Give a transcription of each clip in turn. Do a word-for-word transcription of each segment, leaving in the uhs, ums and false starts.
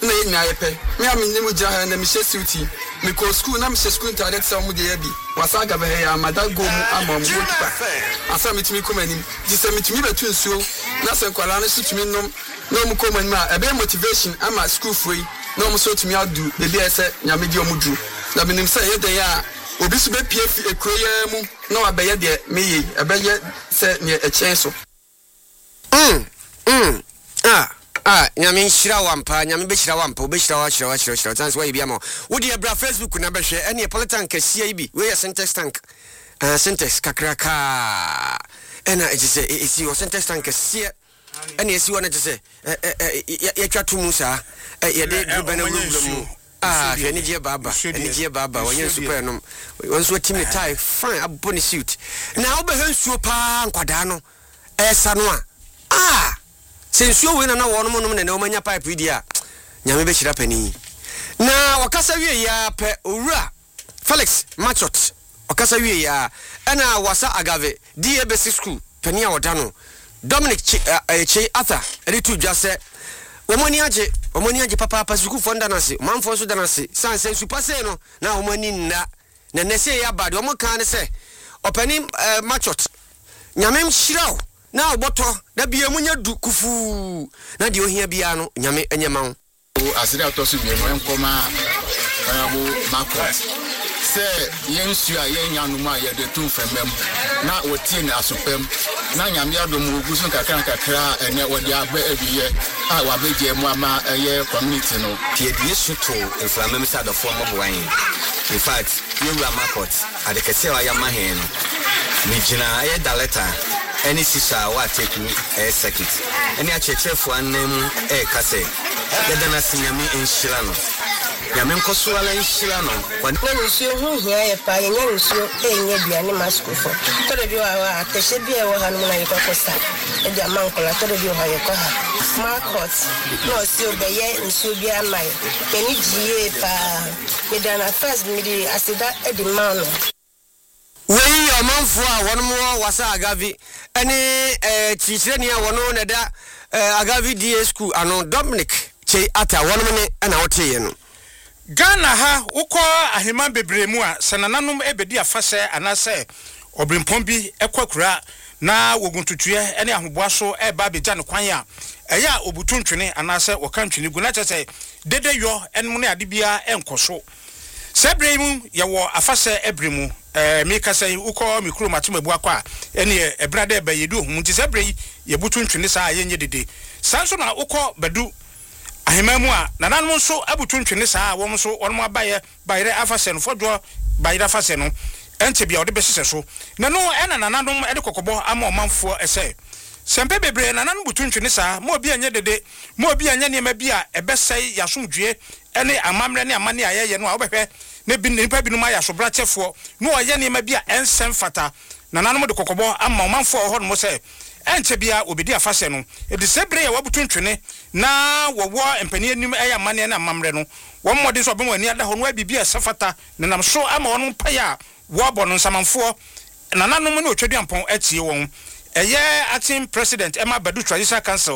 na nya yepe me am ni mu jaha na me shesuti me ko school na me school internet sa mu de ya bi wasa ga be ya madago mu amam gokipa asa mitimi komani ji se mitimi betu nsuo na se kwala na sutumi nom na mu komani ma ebe motivation ama school free na mu so tumi adu be bi ese nyame di omudru na benim se ye de ya obi su be pie fi ekroya mu na wa be ye de meye ebe ye se ne echen so mm mm ah ah nyame nshira wampa nyame be shira wampa be shira wa shira wa shira shira chance wa bia mo wo de bra Facebook na be hwe ene politan kasia ibi we ya Syntex tank ah Syntex kakraka ena e se e si o Syntex tank kasia ene si wona je se ya twa to musa ye de duba na wuru ah hwe ni je baba ni je baba wonye super no wonso timi tie fine aboni suit na wo be hansuo pa nkwada no esa no a ah sensuo we na na wono no na na omanya pipe dia nyame be hira pani na wakasa wie ya pe owura Felix Machot wakasa wie ya ana wasa agave D A B C school pani a wodano Dominic Che Arthur elitu dwase omoni age omoni age papa papa suku fonda nase manfo so danase san sensu pase no na omoni nna na nese ya bade omo kan ne se opani Machot nyame hira na oboto da bia munya du kufu na de ohia bia no nyame enyema wo asiri atosu bi mo enkoma ayabo makot se yensu a yenya no ma ye de tun femem na wotie na asopem na nyame adom ogusun kakran kakra ene wode agba abiye a wabeje mu ama eye community no tie die suto inflamem sa da form of wine in fact you are makot adekese wa ya mahen no ni gina aye daleta any sisa wa take me a circuit any a chechefo anem e kase yedana sinyame enhyira no nyame nkoso ala enhyira no wan nsuo hu hia ye pa ye nsuo enye biane maskufo to de bi wa atehye bi e wo ha no na ye kokosa e dia mankola to de bi ha ye ko ha market no si obeye nsuo bi amai eni jiye pa yedana first mi di asida e di mano wey amanfo a wono wasa agavi ene eh chichireni a wono na da agavi D A school ano Dominic Che Arthur wono ne na wote no Ghana ha ukọ aheman bebremu a sanananum ebedi afase anase obrimpon bi ekwakura na woguntutue ene ahoboaso eba beja ne kwan a eya obutuntwene anase wakantwene gu na chese dedeyo enmu ne adebia enkoso sebremu yewo afase ebremu eh meka say ukọ mikro matemabu akwa ene ebrade eba yedu ohum nti sebrei yebutuntwene saa yenye dede sanso na ukọ bedu ahemamu a nananum so abutuntwene saa wom so wonmo abaye bayire afase no fodwo bayire afase no ente bia ode besese so na no ena nananum ede kokobo ama omanfo ese sempe bebre nananum butuntwene saa mo obi anye dede mo obi anye niema bia ebesai yasomdwe ene amamre ne amane ayeye no a obehwe ne bi nipa binuma yaso brachefo no oye niema bia ensem fata nananum de kokobo ama omanfo ho no mo se ente bia obedi afase no edi sebre ya wabutuntwene na wowo empani anim eya mane na mamre no wo mmode so bemo ani ada ho no abibia sefata nenam so ama wono paya wo bo no nsamanfo nananom na otwaduampon atie won eye acting president Emma Badu Traditional Council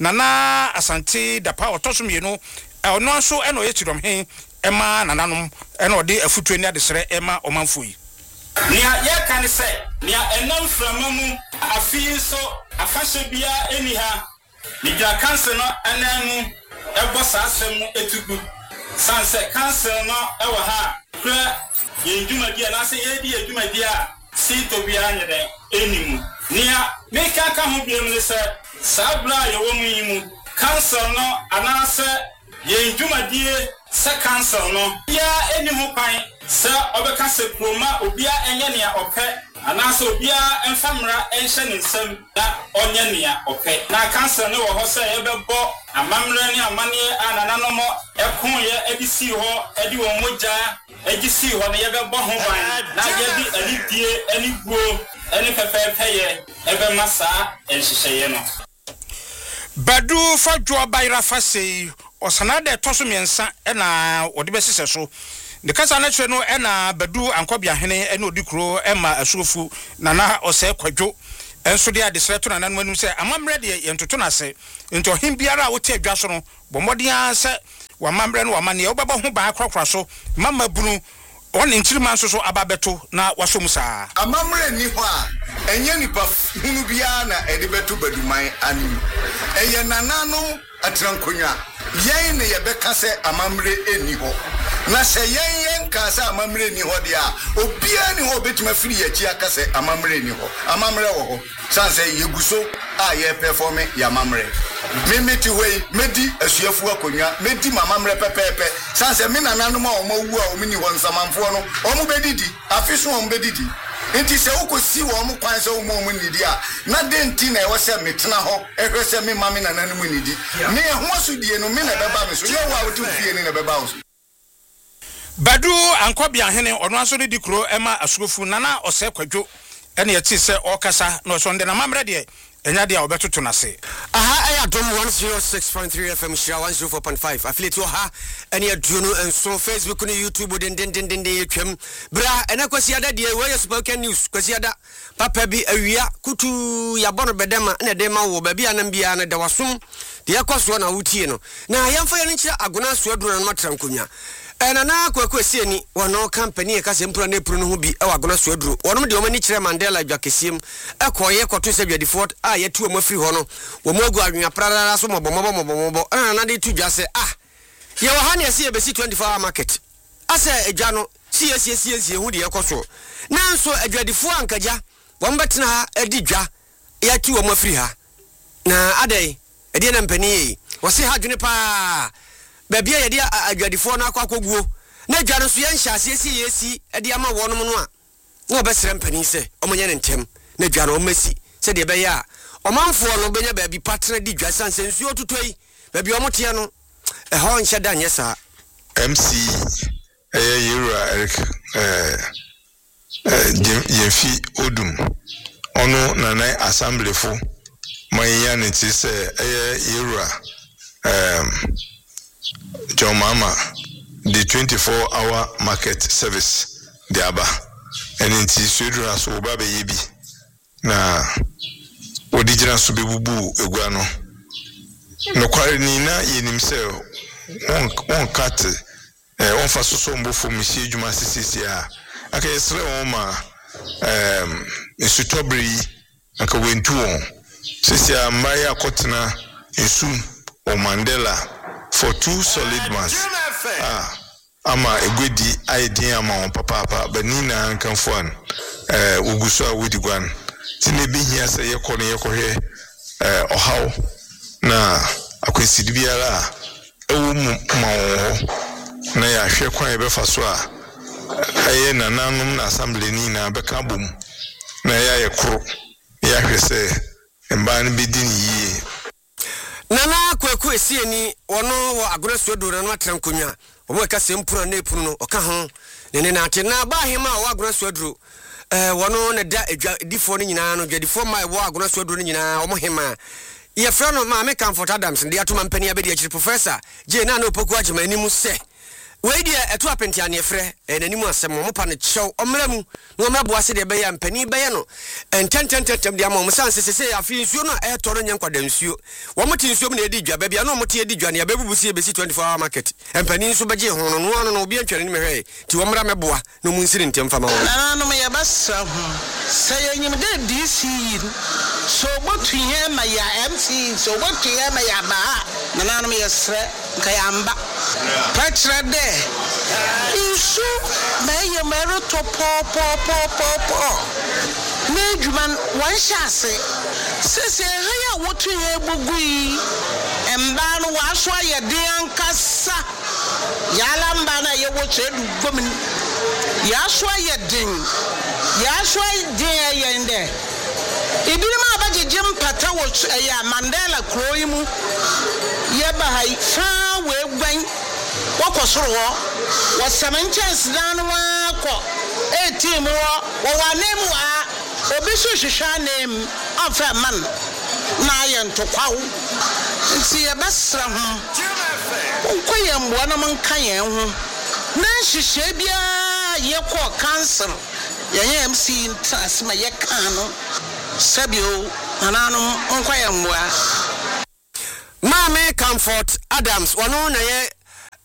nana Asante Dapa otosom ye no ono aso eno ye chidom hen Emma nananom eno de afutu ani adesere Emma omanfo yi nia ye kan se nia enam framamu afi so afashe bia eni ha ni ja council no ananu ebo saasem etugu sanse council no ewo ha kra ye ndumadi na se ye di edumadi a si to bia nyede enimu nia meka ka ho biem ne se sabra ye wo mu yimu council no anase ye ndumadi se council no ya enimu kwan se obeka se proma obia enye ne ope anase obia enfamra enhye ne nsam na onye ne ope na council no wo ho se ye bebo amamre ne amane anananom ekon ye edisi ho edi wo moja edisi ho ne ye bebo ho ban na ye di alidie aniguo eni fefefe ye ebe masa enhye no Badu fadwo bayra fase osana de toso miensa na wode besese so de kasa na chwe no na Badu ankobia hene ena odikro ema asuofu na na ose kwadwo enso de adesre to na nanu anum se amamre de yentoto na se ento him biara wote adwa so no bomodin se wa mamre no wa mane obeba ho ba akrakra so mama bunu on nchirima nso so ababeto na waso musa amamre ni ho a enye nipa hunu bia na edibeto baduman anim eye nanano atrankonya yen ne yebeka se amamre eni ho na se yen yen ka se amamre ni ho dia obia ni ho betuma firi ya chi aka se amamre ni ho amamre wo ho sanse yeguso a ye perform ya amamre mimiti wei medi asuafu akonya medi mamamre pepepe sanse me nanano ma omawu a omini ho nsamanfo no omo bedidi afiso omo bedidi enti se ukosi wo omo kwan se omo omo nidi a na denti na e wo se metena ho ehwe se me mame nanano mu nidi me ho asudie no me na beba me so ye wa wo tu fie ni na beba wo Badu ankobia hene ono aso de dikro ema asuofu nana ose kwadwo ene ye ti se okasa no so nde na mamre de enya de a obetoto na se aha aya dom one oh six point three F M shira one oh four point five affiliate ha ene aduno enso Facebook no YouTube den den den den de twam bra ene kwasi ada de we spoken news kwasi ada papa bi awia kutu ya bono bedema ene de ma wo ba bia na bia na de wasom de yakoso na wutie no na yamfa ye nchira agona so aduro na matrankonya ena na kwakwesi ani wono company e kase mpro na epro no ho bi e wagona so aduro wono de omani kire Mandela dwakesiem e koye kwato se dwadifort a yetu omo free ho no wo mo agu anwa prara so mobo mobo mobo mobo ena na de tu dwase ah ye wo ha ne se e besi twenty-four hour market ase edwa no sie sie sie sie hu de yekoso na nso adwadifo ankaja wo mbetena ha edi dwa yetu omo free ha na adai edi na mpani wo se ha dwene pa Babia ye dia adwadifo na akwa koguo na dwa so ye nhyase esi yesi e dia ma wonom no a na obesere mpani se omonye ne ntem na dwa no omasi se de be ya omanfo no benya ba bi partner di dwa sanse nsuo tutoi ba bi omote no e ho nhyɛ da nyɛ sa M C eh Yura Eric eh Yemfi Odum ono na na assembly fo manya ne ti se eh Yura um John Mama the twenty-four hour market service the aba and in Tisudra so babe yebi na odigina so bebubu egua no no kware ni na yenim se on on cut eh on fa so so mbo fo misi adwuma sisisi a aka yesre on ma em isutobri aka wentu on sisi a maya kotena esu o Mandela for two solid months. Ah, ama egwedi idea ama on papa papa benina nkanfo eh uguso a wodigwan tine bi hia se yekọ ne yekọ he eh ohaw na akwesidi biara ewu ma na ya hwe kwan ebe fa so a aye na nanum na assembly ni na beka bom na ya yekro ya hwe se mba ne bedi ni yi nana kwaku esieni wono wo agona so aduro na atrankonya omo ka se mpuro na epuru no oka ho ne na ate na ba hema wo agona so aduro eh wono na da difo no nyina no dwadifo mai wo agona so aduro no nyina omo hema ye fra no ma me Comfort Adams ndi atoma mpani abedi akiri professor je na na opoku agema animu se we dia eto apenti ane frɛ enanimu asɛm mo pa ne kyɛw ɔmramu no ɔmrabo ase de be ya mpani be ye no ententententem de ama mo sanse sese afi nsuo no e toro nyankwada nsuo wo mo ti nsuo mo na edi dwa bia no mo ti edi dwa ne abebubusi e besi twenty-four hour market empani nso beje ho no no no obi antwere ni mehwe ti wo mra meboa no mu nsiri ntem fama wo na no me ya basa ho say enyim de D C so botu ye ma ya M C so botu ye ma ya ba na no me yesre nkayamba patra de isu meye mero to po po po po po nejuman wan shase sese haya wotu ye bugui emba no waso ye de ankasa yala mba na ye wotu edu gomin yaso ye din yaso din ye nde ibirima abaje jim pata wo ya Mandela kroimu ye bahai fa we gwan wakosoro wo wasamanchance dan wa ko eighteen wo wo wanem wa obi so hwehwa nem afa man na ye ntokwawo nti ye besra ho koye mbo na man kan ye ho na hwehwe bia ye ko cancer ye ye M C transma ye kan no sabio anano onkoye mbo Mame Comfort Adams wono na ye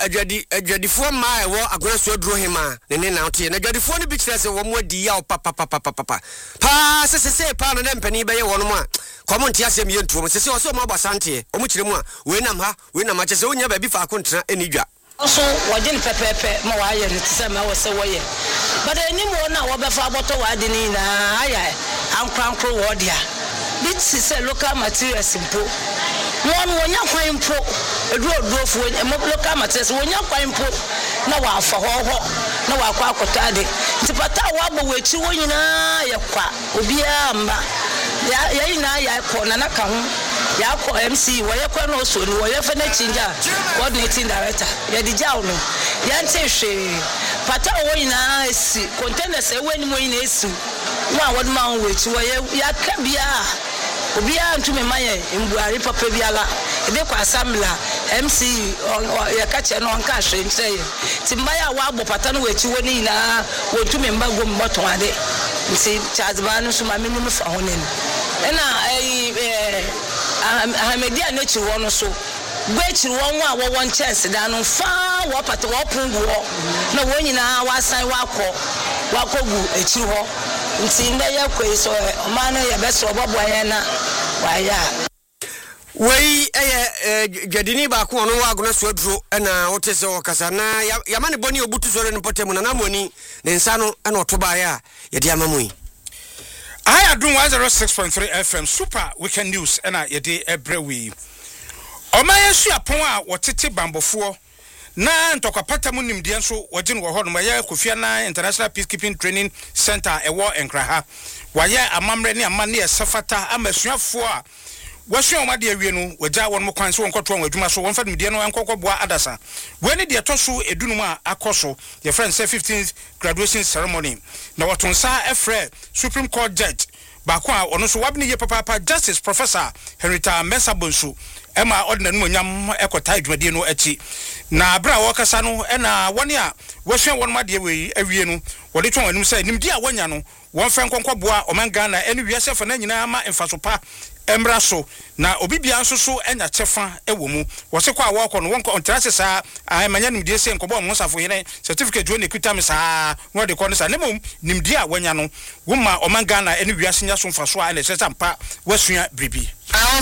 adwadi adwadifo ma ewo agona so aduro hema ne ne na ote na adwadifo no bi kire se wo mo adi ya papa papa papa pa se se se pa no ne mpani be ye wo no mu a komo ntia se miye ntuo se se wo so mo abasante o mu kire mu a we nam ha we nam ache se wonya ba bi fa akontena enidwa so wajin pepepe ma wa ye ne tse ma wo se wo ye but eni mo na wo be fa boto wa de ni na aya ankrankro wo dia bit se local materials impo won wonya kwan impo edu odofo e local materials wonya kwan impo na wa afa ho ho na wa akwa akotade tipata wa bo wechi wo nyina ye kwa obi amba ya ya ina ya ko na na ka ho ya ko M C wo ye kwa no so ni wo ye fa na chinja coordinating director ya di jaw no ya nte hwe pata wo nyina esi containers e wani mo nyina esi wa wo ma wo wechi wo ye ya ka bia obi a ntume maye mbuari papa biala ebe kwa assembler M C ya kache no nka hwe nche timbaya wa agbo pata no wechi wo ni na wo ntume mbago mboto ade nti chazba no so ma menu fa ho nen na eh Ahmedia na chi wo no so gbechi wo nwa wo won chance da no fa wo pata wo pungu wo na wo nyina wa san wa kọ wa kogu echi ho nti nda ya kwei so ma no ya beso bobo ya na wa ya wei eye dwadini ba ko no wa agona so aduro na wotese okasa na ya mane boni obutu so ne potem na namoni ne nsa no na otoba ya ye dia mamui I adum one oh six point three F M super weekend news na ye de ebrewi omaya su apon a wotete bambofo na ntokapata mu nimde nso wogin wo hono ya Kofi Annan International Peacekeeping Training Center ewo enkraha waye amamre ne amane esafata amasuafo a wasuo ma de awie no waja won mo kwan so won koto won adwuma so won fa nimde no enkokoboa adasa weni de toso edunum a akoso the friend say fifteenth graduation ceremony na wotonsa efre Supreme Court judge baako a ono so wabne ye papa Justice Professor Henrietta Mensah Bonsu ema ordinary no nyam ekota adwumadie no achi na abra wo kasa no na woni a wasuo won ma de we awie no wode twon anum say nimdi a wonya no won fa nkonkoboa omanga na eni wiase fa na nyina ma emfasopa emra so na obibia nso so enya chefa ewo mu wo se kwa awoko no won contract sa amanya nimdi se nkobo mo safo hene certificate jo ne kuta me sa wo de ko no sa nemom nimdi a wonya no wo ma omanga na eni wiase nya so mfaso a na se sampa wasua bribi